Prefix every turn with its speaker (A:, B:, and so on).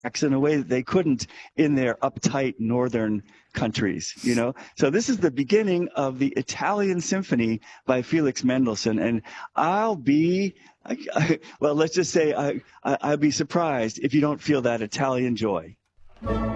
A: in a way that they couldn't in their uptight northern countries, you know. So this is the beginning of the Italian Symphony by Felix Mendelssohn, and I'll be, well, let's just say I'd be surprised if you don't feel that Italian joy.